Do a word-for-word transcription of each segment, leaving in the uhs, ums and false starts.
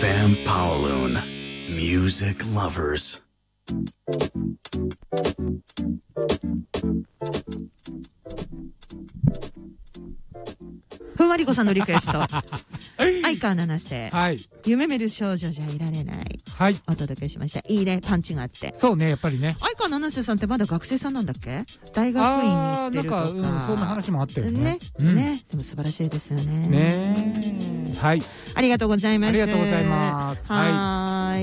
Bam Powaloon, music lovers. ふんわりこさんのリクエスト相川七瀬、 はい、 夢見る少女じゃいられない、 はい、 お届けしました。いいね、パンチがあって。 そうね、やっぱりね。 相川七瀬さんってまだ学生さんなんだっけ？大学院に行ってるとか。あー、なんか、うん、 そんな話もあったよね。 ね、うん、ね、でも素晴らしいですよね。 ね、はい、 ありがとうございます。 ありがとうございます。 はい、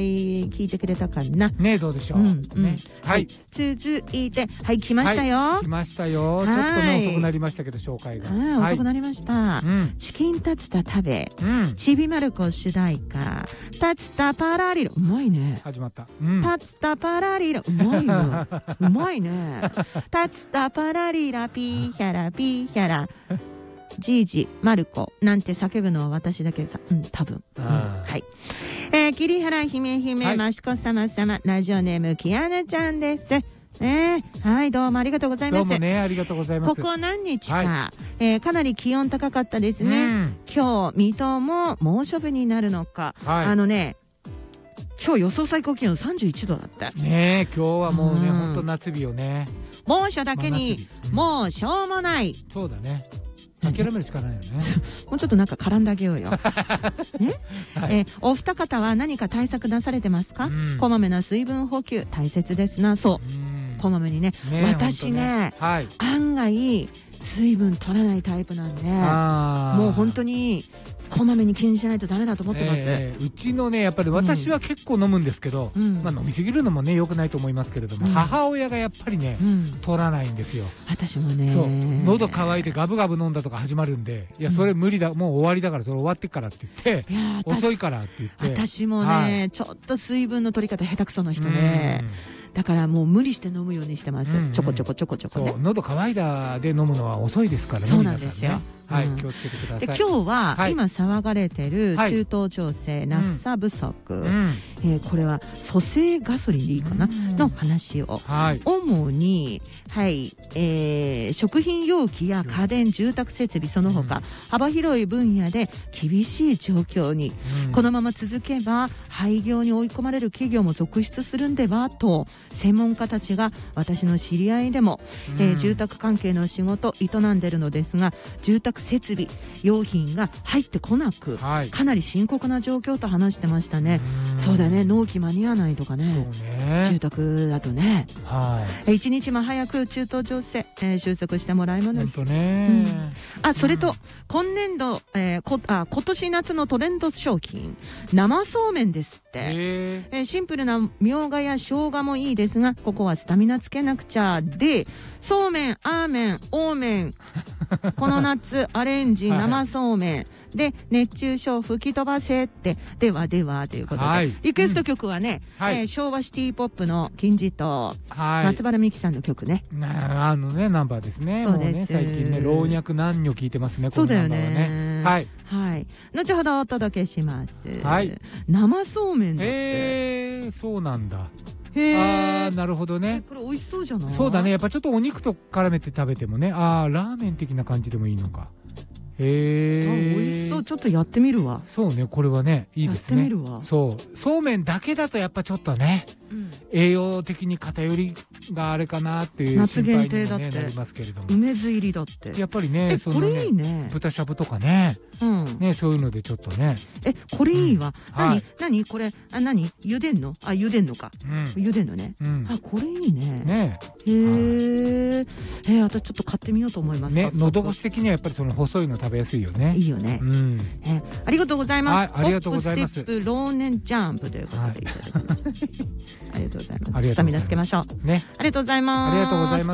聞いてくれたかな。 ね、どうでしょう。うん、ね、はい、 続いて、はい、来ましたよ。 はい、来ましたよ。ちょっとね、遅くなりましたけど、紹介が。 はい、遅くなりました。チキンタツタ食べ、ちびまる子主題歌、タツタパラリロ、うまいね。 始まった。 タツタパラリラ、うまいよ。うまいね。タツタパラリラ、ピーヒャラ、ピーヒャラ。じいじ、まる子なんて叫ぶのは私だけさ。うん、多分。うん、はい。えー、桐原姫姫、はい、マシコ様様、ラジオネーム、キアヌちゃんです。ね、はい、どうもありがとうございます。 どうもね、ありがとうございます。 ここ何日か、はい、えー、かなり気温高かったですね。うん、今日、水戸も猛暑日になるのか。はい、あのね、今日予想最高気温さんじゅういちどだった。 ねえ、今日はもうね、ほんと夏日よね。 猛暑だけに、うん、もうしょうもない。 そうだね。諦めるしかないよね。 もうちょっとなんか絡んであげようよ。ね、はい、えー、お二方は何か対策なされてますか？うん、こまめな水分補給大切ですな。そう。うん、こまめにね。ね、私ね、ね、はい、案外水分取らないタイプなんで、もう本当にこまめに気にしないとダメだと思ってます。 えー、うちのね、やっぱり私は結構飲むんですけど、うん、まあ飲みすぎるのもね良くないと思いますけれども、うん、母親がやっぱりね、うん、取らないんですよ。 私もね。 そう、喉乾いてガブガブ飲んだとか始まるんで、いやそれ無理だ、もう終わりだからそれ終わってからって言って、遅いからって言って。 私もね、はい、ちょっと水分の取り方下手くそな人で。だからもう無理して飲むようにしてます。うんうん、ちょこちょこちょこちょこね。 そう、喉乾いたで飲むのは遅いですからね。 そうなんですよ。 はい、気をつけてください。 で、今日は今騒がれてる中東情勢、ナフサ不足、えー、これは蘇生ガソリンでいいかな、うん、の話を、はい、主に、はい、えー、食品容器や家電、住宅設備その他、うん、幅広い分野で厳しい状況に、うん、このまま続けば廃業に追い込まれる企業も続出するんではと専門家たちが私の知り合いでも、うん、えー、住宅関係の仕事営んでるのですが、住宅設備用品が入ってこなく、はい、かなり深刻な状況と話してましたね。うそうだね、納期間に合わないとか ね, ね住宅だとね、はい、一日も早く中東情勢、えー、収束してもらいます。 本当ね、うん、 あそれと、うん、今年度、えー、こあ今年夏のトレンド商品生そうめんですって。えー、シンプルなみょうがや生姜もいいですが、ここはスタミナつけなくちゃで、そうめん、アーメン、オーメンこの夏アレンジ生そうめん、はい、で熱中症吹き飛ばせって、ではではということで、はい、リクエスト曲はね、うん、えー、昭和シティポップの金字塔、はい、松原美樹さんの曲ね。 あのね、ナンバーですね。そうです。もうね、最近ね、老若男女聞いてますね。 そうだよね。 このナンバーはね、はいはい、後ほどお届けします。 はい、 生そうめんだって。 えー、そうなんだ。 へああ、なるほどね。 これ美味しそうじゃない？ そうだね。やっぱちょっとお肉と絡めて食べてもね。ああ、ラーメン的な感じでもいいのか。へえ。 美味しそう。ちょっとやってみるわ。 そうね、これはね、いいですね。 やってみるわ。 そう。そうめんだけだとやっぱちょっとね、うん、栄養的に偏りがあれかなっていう心配にも、ね、なりますけれども。 梅酢入りだって。 やっぱりね、 そのね、これいいね。 豚しゃぶとかね、うん、ね、そういうのでちょっとね。 え、これいいわ。うん、何、はい、何これ、あ、何茹でんの？あ、茹でんのか。うん、茹でんのね。うん、あ、これいいね。 ね。 へえ。え、私ちょっと買ってみようと思います。 ね、喉越し的にはやっぱりその細いの食べやすいよね。 いいよね。うん。え、ありがとうございます。 はい、ありがとうございます。 ホップステップローネンジャンプということでいただきました。ありがとうございます。 ありがとうございます。 スタミナつけましょう。ね。ありがとうございます。 ありがとうございます。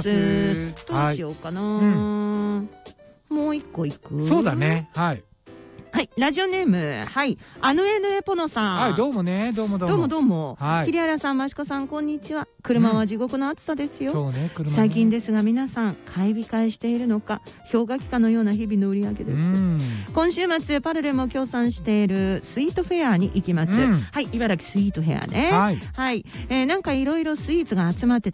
どうしようかな。はい、うん、もう一個いく。 そうだね。はい。 はい、ラジオネーム、はい、アヌエヌエポノさん。 はい、どうもね、どうもどうも。 どうもどうも。はい。桐原さん、マシコさん、こんにちは。車は地獄の暑さですよ。うん、そうね、車ね。最近ですが、皆さん、買い控えしているのか、氷河期かのような日々の売り上げです。うん、今週末、パルルも協賛しているスイートフェアに行きます。うん、はい、茨城スイートフェアね。はい。はい。えー、なんかいろいろスイーツが集まって